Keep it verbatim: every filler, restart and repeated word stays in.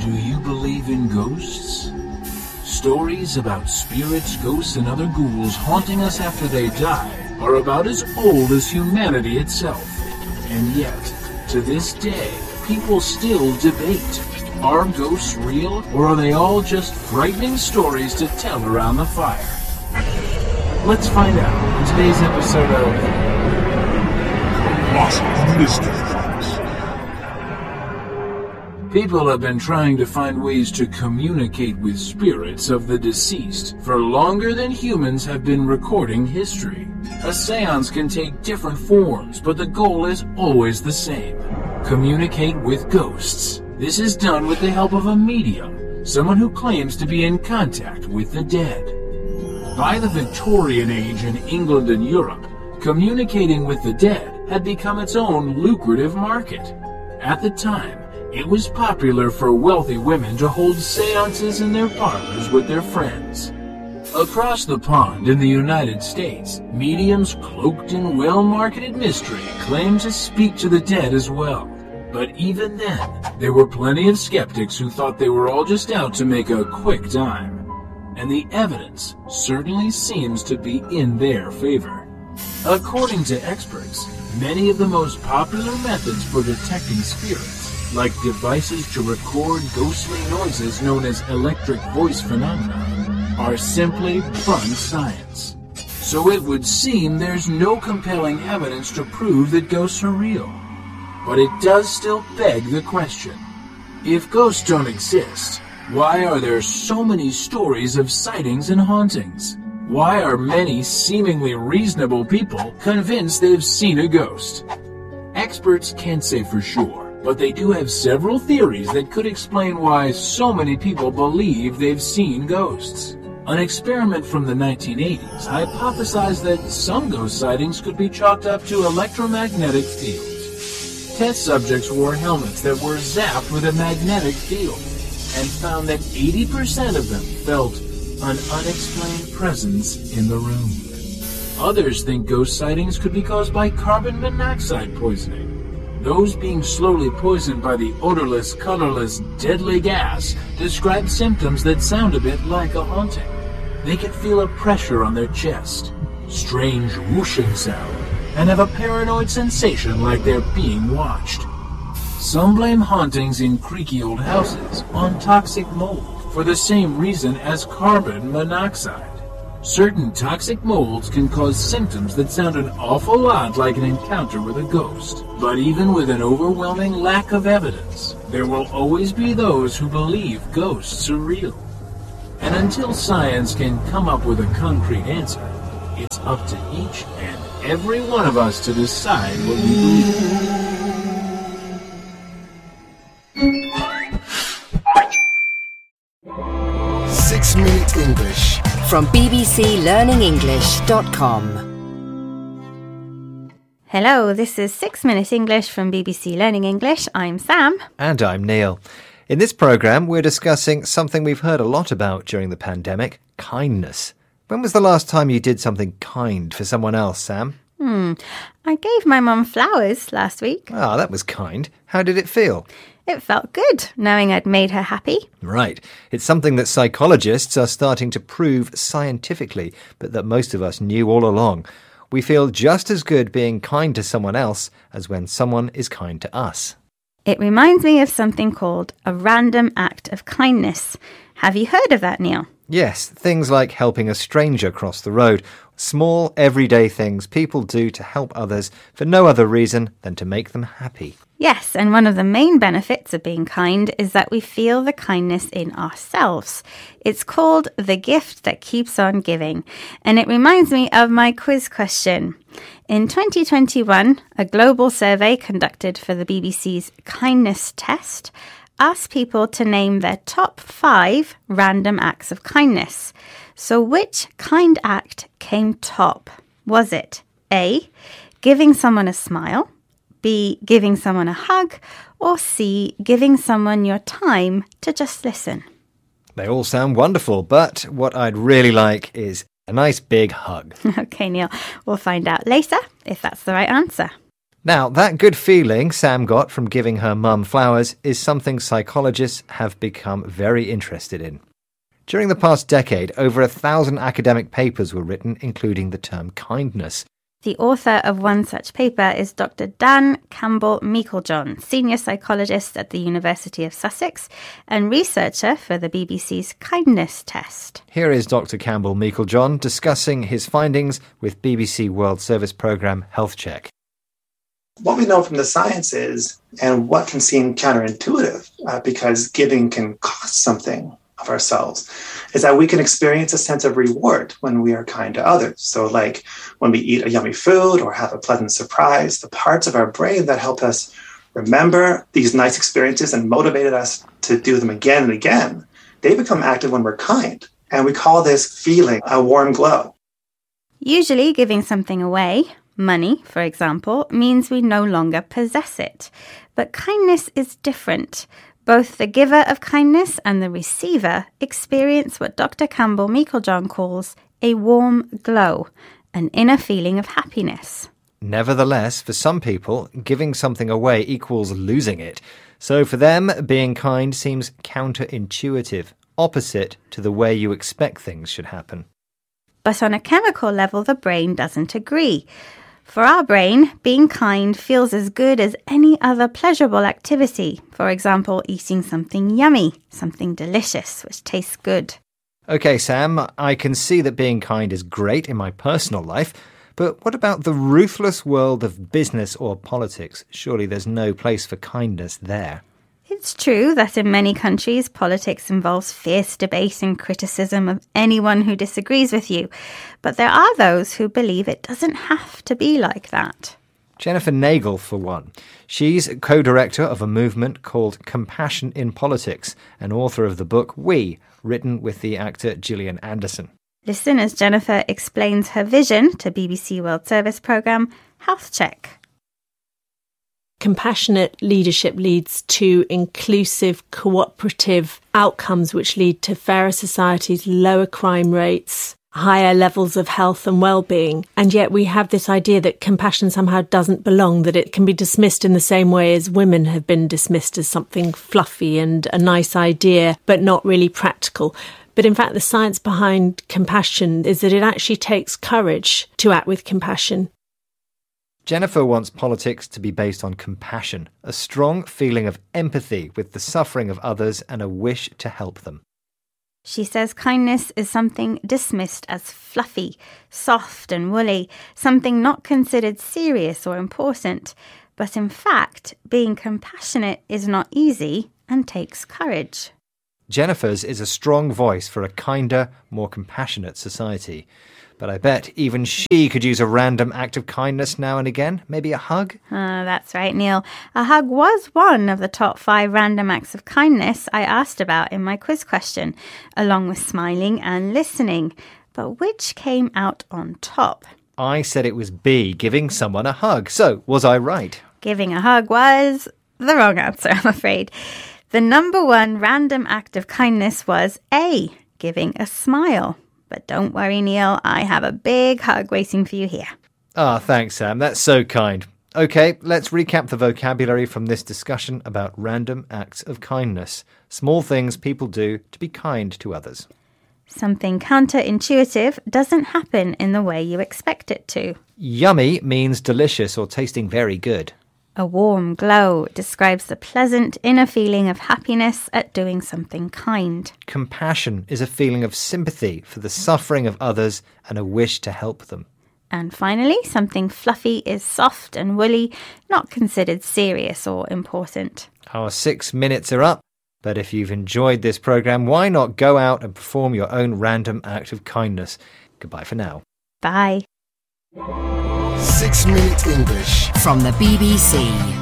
Do you believe in ghosts? Stories about spirits, ghosts, and other ghouls haunting us after they die are about as old as humanity itself. And yet, to this day, people still debate. Are ghosts real, or are they all just frightening stories to tell around the fire? Let's find out in today's episode of Colossal Mysteries. People have been trying to find ways to communicate with spirits of the deceased for longer than humans have been recording history. A seance can take different forms, but the goal is always the same. Communicate with ghosts. This is done with the help of a medium, someone who claims to be in contact with the dead. By the Victorian age in England and Europe, communicating with the dead had become its own lucrative market. At the time, it was popular for wealthy women to hold seances in their parlors with their friends. Across the pond in the United States, mediums cloaked in well-marketed mystery claimed to speak to the dead as well. But even then, there were plenty of skeptics who thought they were all just out to make a quick dime. And the evidence certainly seems to be in their favor. According to experts, many of the most popular methods for detecting spirits, like devices to record ghostly noises known as electric voice phenomena, are simply fun science. So it would seem there's no compelling evidence to prove that ghosts are real. But it does still beg the question, if ghosts don't exist, why are there so many stories of sightings and hauntings? Why are many seemingly reasonable people convinced they've seen a ghost? Experts can't say for sure, but they do have several theories that could explain why so many people believe they've seen ghosts. An experiment from the nineteen eighties hypothesized that some ghost sightings could be chalked up to electromagnetic fields. Test subjects wore helmets that were zapped with a magnetic field and found that eighty percent of them felt an unexplained presence in the room. Others think ghost sightings could be caused by carbon monoxide poisoning. Those being slowly poisoned by the odorless, colorless, deadly gas describe symptoms that sound a bit like a haunting. They can feel a pressure on their chest, strange whooshing sound, and have a paranoid sensation like they're being watched. Some blame hauntings in creaky old houses on toxic mold for the same reason as carbon monoxide. Certain toxic molds can cause symptoms that sound an awful lot like an encounter with a ghost. But even with an overwhelming lack of evidence, there will always be those who believe ghosts are real. And until science can come up with a concrete answer, it's up to each and every one of us to decide what we believe. Six Minute English from b b c learning english dot com. Hello, this is Six Minute English from B B C Learning English. I'm Sam. And I'm Neil. In this programme, we're discussing something we've heard a lot about during the pandemic, kindness. When was the last time you did something kind for someone else, Sam? Hmm, I gave my mum flowers last week. Ah, that was kind. How did it feel? It felt good, knowing I'd made her happy. Right. It's something that psychologists are starting to prove scientifically, but that most of us knew all along. We feel just as good being kind to someone else as when someone is kind to us. It reminds me of something called a random act of kindness. Have you heard of that, Neil? Yes, things like helping a stranger cross the road. Small, everyday things people do to help others for no other reason than to make them happy. Yes, and one of the main benefits of being kind is that we feel the kindness in ourselves. It's called the gift that keeps on giving. And it reminds me of my quiz question. In twenty twenty-one, a global survey conducted for the B B C's Kindness Test asked people to name their top five random acts of kindness. So which kind act came top? Was it A, giving someone a smile, B, giving someone a hug, or C, giving someone your time to just listen? They all sound wonderful, but what I'd really like is a nice big hug. Okay, Neil, we'll find out later if that's the right answer. Now, that good feeling Sam got from giving her mum flowers is something psychologists have become very interested in. During the past decade, over a thousand academic papers were written, including the term kindness. The author of one such paper is Doctor Dan Campbell Meiklejohn, senior psychologist at the University of Sussex and researcher for the B B C's kindness test. Here is Doctor Campbell Meiklejohn discussing his findings with B B C World Service programme Health Check. What we know from the science is, and what can seem counterintuitive, uh, because giving can cost something of ourselves, is that we can experience a sense of reward when we are kind to others. So like when we eat a yummy food or have a pleasant surprise, the parts of our brain that help us remember these nice experiences and motivated us to do them again and again, they become active when we're kind. And we call this feeling a warm glow. Usually giving something away, money, for example, means we no longer possess it. But kindness is different. Both the giver of kindness and the receiver experience what Doctor Campbell Meiklejohn calls a warm glow, an inner feeling of happiness. Nevertheless, for some people, giving something away equals losing it. So for them, being kind seems counterintuitive, opposite to the way you expect things should happen. But on a chemical level, the brain doesn't agree. For our brain, being kind feels as good as any other pleasurable activity. For example, eating something yummy, something delicious, which tastes good. OK, Sam, I can see that being kind is great in my personal life, but what about the ruthless world of business or politics? Surely there's no place for kindness there. It's true that in many countries, politics involves fierce debate and criticism of anyone who disagrees with you. But there are those who believe it doesn't have to be like that. Jennifer Nagel, for one. She's co-director of a movement called Compassion in Politics and author of the book We, written with the actor Gillian Anderson. Listen as Jennifer explains her vision to B B C World Service programme Health Check. Compassionate leadership leads to inclusive, cooperative outcomes which lead to fairer societies, lower crime rates, higher levels of health and well-being. And yet we have this idea that compassion somehow doesn't belong, that it can be dismissed in the same way as women have been dismissed as something fluffy and a nice idea, but not really practical. But in fact, the science behind compassion is that it actually takes courage to act with compassion. Jennifer wants politics to be based on compassion, a strong feeling of empathy with the suffering of others and a wish to help them. She says kindness is something dismissed as fluffy, soft and woolly, something not considered serious or important. But in fact, being compassionate is not easy and takes courage. Jennifer's is a strong voice for a kinder, more compassionate society. But I bet even she could use a random act of kindness now and again. Maybe a hug? Uh, that's right, Neil. A hug was one of the top five random acts of kindness I asked about in my quiz question, along with smiling and listening. But which came out on top? I said it was B, giving someone a hug. So, was I right? Giving a hug was the wrong answer, I'm afraid. The number one random act of kindness was A, giving a smile. But don't worry, Neil, I have a big hug waiting for you here. Ah, oh, thanks, Sam. That's so kind. OK, let's recap the vocabulary from this discussion about random acts of kindness. Small things people do to be kind to others. Something counterintuitive doesn't happen in the way you expect it to. Yummy means delicious or tasting very good. A warm glow describes the pleasant inner feeling of happiness at doing something kind. Compassion is a feeling of sympathy for the suffering of others and a wish to help them. And finally, something fluffy is soft and woolly, not considered serious or important. Our six minutes are up, but if you've enjoyed this programme, why not go out and perform your own random act of kindness? Goodbye for now. Bye. Six Minute English from the B B C.